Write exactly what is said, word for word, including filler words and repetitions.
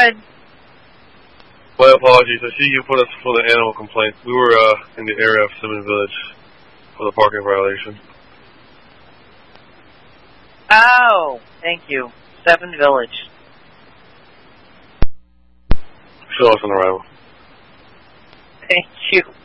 ahead. My apologies. I see you put us for the animal complaint. We were uh, in the area of Simmons Village for the parking violation. Oh, thank you. Seven Village. Show us on arrival. Thank you.